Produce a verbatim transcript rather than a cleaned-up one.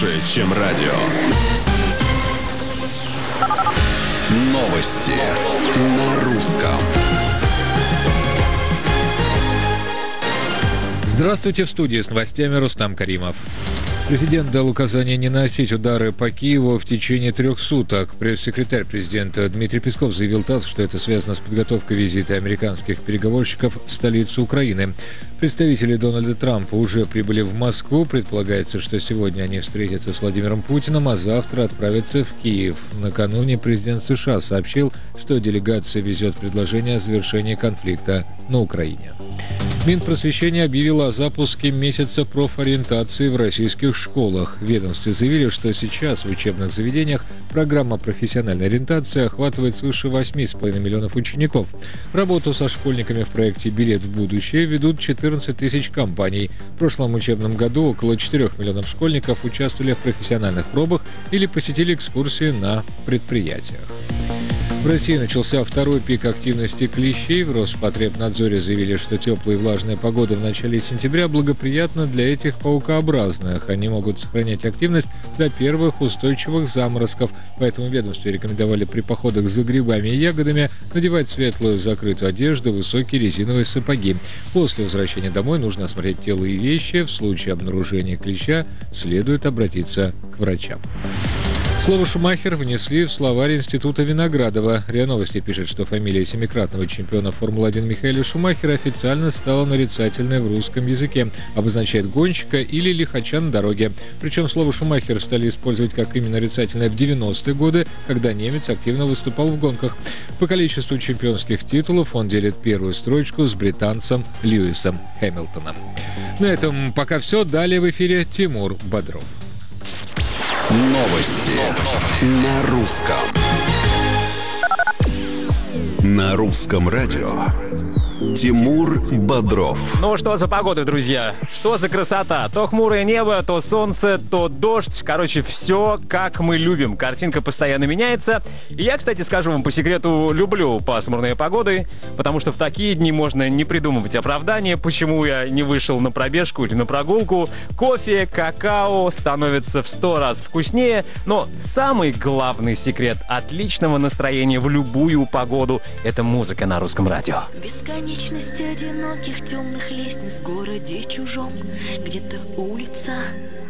чем радио. Новости на русском. Здравствуйте, в студии с новостями Рустам Каримов. Президент дал указание не наносить удары по Киеву в течение трех суток. Пресс-секретарь президента Дмитрий Песков заявил ТАСС, что это связано с подготовкой визита американских переговорщиков в столицу Украины. Представители Дональда Трампа уже прибыли в Москву. Предполагается, что сегодня они встретятся с Владимиром Путиным, а завтра отправятся в Киев. Накануне президент США сообщил, что делегация везет предложение о завершении конфликта на Украине. Минпросвещение объявило о запуске месяца профориентации в российских школах. В ведомстве заявили, что сейчас в учебных заведениях программа профессиональной ориентации охватывает свыше восемь с половиной миллионов учеников. Работу со школьниками в проекте «Билет в будущее» ведут четырнадцать тысяч компаний. В прошлом учебном году около четырёх миллионов школьников участвовали в профессиональных пробах или посетили экскурсии на предприятиях. В России начался второй пик активности клещей. В Роспотребнадзоре заявили, что теплая и влажная погода в начале сентября благоприятна для этих паукообразных. Они могут сохранять активность до первых устойчивых заморозков. Поэтому в ведомстве рекомендовали при походах за грибами и ягодами надевать светлую закрытую одежду, высокие резиновые сапоги. После возвращения домой нужно осмотреть тело и вещи. В случае обнаружения клеща следует обратиться к врачам. Слово «Шумахер» внесли в словарь Института Виноградова. РИА Новости пишет, что фамилия семикратного чемпиона Формулы один Михаэля Шумахера официально стала нарицательной в русском языке. Обозначает гонщика или лихача на дороге. Причем слово «Шумахер» стали использовать как имя нарицательное в девяностые годы, когда немец активно выступал в гонках. По количеству чемпионских титулов он делит первую строчку с британцем Льюисом Хэмилтоном. На этом пока все. Далее в эфире Тимур Бодров. Новости на русском. На русском радио. Тимур Бодров. Ну что за погода, друзья? Что за красота? То хмурое небо, то солнце, то дождь. Короче, все как мы любим. Картинка постоянно меняется. И я, кстати, скажу вам по секрету, люблю пасмурные погоды, потому что в такие дни можно не придумывать оправдания, почему я не вышел на пробежку или на прогулку. Кофе, какао становится в сто раз вкуснее. Но самый главный секрет отличного настроения в любую погоду — это музыка на русском радио. Бесконечности одиноких темных лестниц в городе чужом. Где-то улица,